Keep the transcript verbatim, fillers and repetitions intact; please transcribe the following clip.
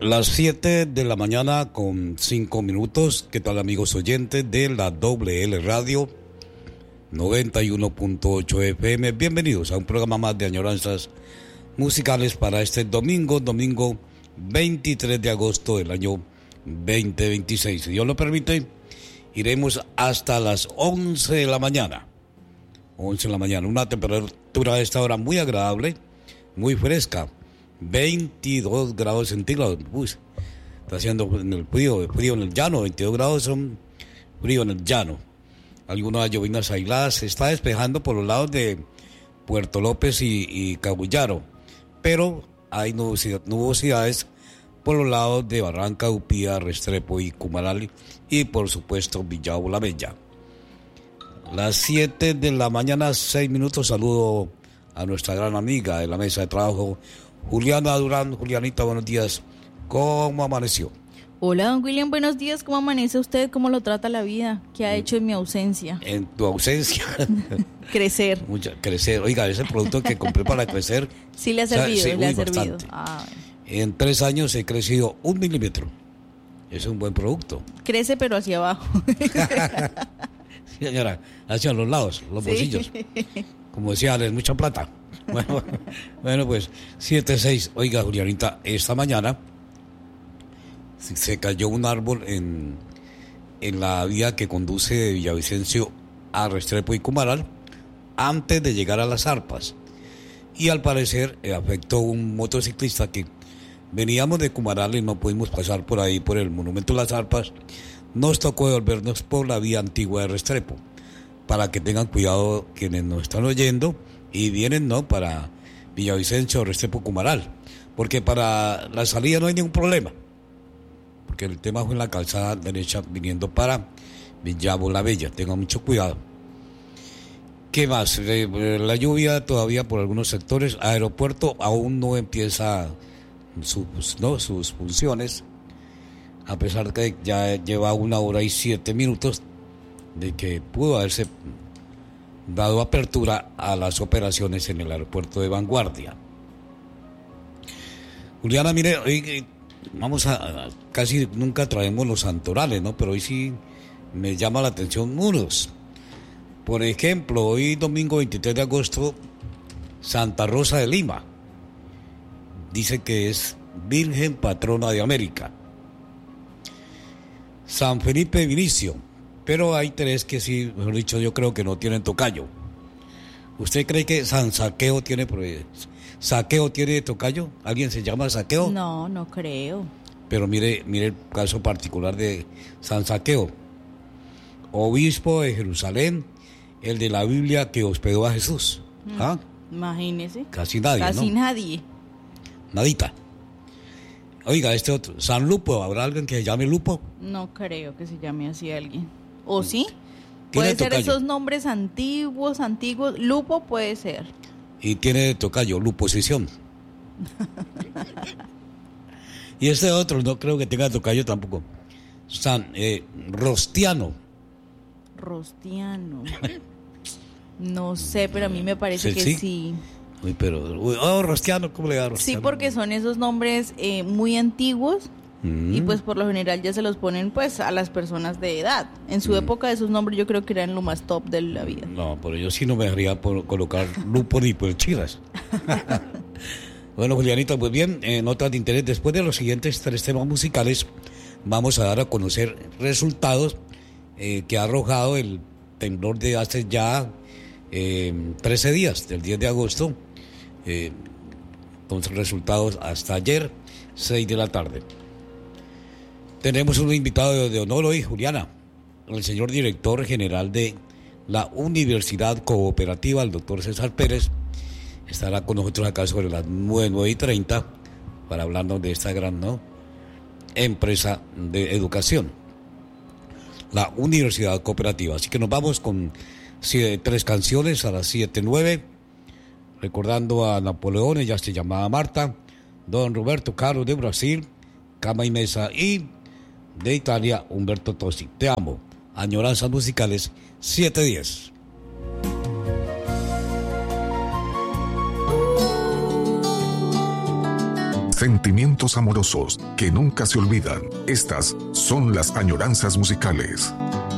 Las siete de la mañana con cinco minutos. ¿Qué tal, amigos oyentes de la Doble L Radio noventa y uno punto ocho F M? Bienvenidos a un programa más de añoranzas musicales para este domingo, domingo veintitrés de agosto del año veinte veintiséis. Si Dios lo permite, iremos hasta las once de la mañana. once de la mañana, una temperatura a esta hora muy agradable, muy fresca. veintidós grados centígrados. Uy, está haciendo en el frío, frío en el llano. veintidós grados son frío en el llano. Algunas llovinas aisladas. Se está despejando por los lados de Puerto López y, y Cabullaro, pero hay nubosidad, nubosidades por los lados de Barranca, Upía, Restrepo y Cumaral, y por supuesto Villavo La Bella. Las siete de la mañana, seis minutos. Saludo a nuestra gran amiga de la mesa de trabajo, Juliana Durán. Julianita, buenos días. ¿Cómo amaneció? Hola, don William, buenos días. ¿Cómo amanece usted? ¿Cómo lo trata la vida? ¿Qué ha hecho en mi ausencia? En tu ausencia. Crecer. Mucha, crecer. Oiga, ese producto que compré para crecer. Sí le ha servido, o sea, sí, le ha bastante. servido. Ah, en tres años he crecido un milímetro. Es un buen producto. Crece, pero hacia abajo. Sí, señora, hacia los lados, los sí. bolsillos. Como decía, es mucha plata. Bueno, bueno, pues siete seis. Oiga, Julianita, esta mañana se cayó un árbol en, en la vía que conduce de Villavicencio a Restrepo y Cumaral antes de llegar a Las Arpas. Y al parecer eh, afectó a un motociclista que veníamos de Cumaral y no pudimos pasar por ahí, por el monumento de Las Arpas. Nos tocó devolvernos por la vía antigua de Restrepo, para que tengan cuidado quienes nos están oyendo y vienen, ¿no?, para Villavicencio, Restrepo, Cumaral, porque para la salida no hay ningún problema, porque el tema fue en la calzada derecha viniendo para Villavo La Bella. Tengan mucho cuidado. ¿Qué más? La lluvia todavía por algunos sectores. Aeropuerto aún no empieza sus, ¿no? sus funciones, a pesar que ya lleva una hora y siete minutos de que pudo haberse dado apertura a las operaciones en el aeropuerto de Vanguardia. Juliana, mire, hoy vamos a, a casi nunca traemos los santorales, ¿no? Pero hoy sí me llama la atención unos. Por ejemplo, hoy domingo veintitrés de agosto, Santa Rosa de Lima. Dice que es Virgen Patrona de América. San Felipe Vinicio. Pero hay tres que sí, mejor dicho, yo creo que no tienen tocayo. ¿Usted cree que San Saqueo tiene Saqueo tiene tocayo? ¿Alguien se llama Saqueo? No, no creo. Pero mire, mire el caso particular de San Saqueo. Obispo de Jerusalén, el de la Biblia que hospedó a Jesús. Mm, ¿Ah? Imagínese. Casi nadie, Casi ¿no? nadie. Nadita. Oiga, este otro, San Lupo, ¿habrá alguien que se llame Lupo? No creo que se llame así alguien. ¿O sí? Puede ser tocayo? Esos nombres antiguos, antiguos. Lupo puede ser. Y tiene tocayo, Luposición. Y este otro no creo que tenga tocayo tampoco. San eh, Rostiano. Rostiano. No sé, pero a mí me parece ¿Sí, que sí. sí. Uy, pero, uy, oh, Rostiano, ¿cómo le da Rostiano? Sí, porque son esos nombres eh, muy antiguos. Mm. Y pues por lo general ya se los ponen pues a las personas de edad. En su mm. época esos nombres yo creo que eran lo más top de la vida. No, pero yo sí no me dejaría por colocar Lupo ni por Chiras. Bueno, Julianita, pues bien, eh, notas de interés. Después de los siguientes tres temas musicales, vamos a dar a conocer resultados eh, que ha arrojado el temblor de hace ya eh, trece días, del diez de agosto. Eh, entonces, resultados hasta ayer, seis de la tarde. Tenemos un invitado de, de honor hoy, Juliana, el señor director general de la Universidad Cooperativa, el doctor César Pérez. Estará con nosotros acá sobre las nueve, nueve y treinta para hablarnos de esta gran, ¿no?, empresa de educación, la Universidad Cooperativa. Así que nos vamos con siete, tres canciones a las siete nueve, recordando a Napoleón, ella se llamaba Marta, don Roberto Carlos de Brasil, Cama y Mesa, y de Italia, Humberto Tosi. Te amo. Añoranzas musicales, siete diez. Sentimientos amorosos que nunca se olvidan. Estas son las añoranzas musicales.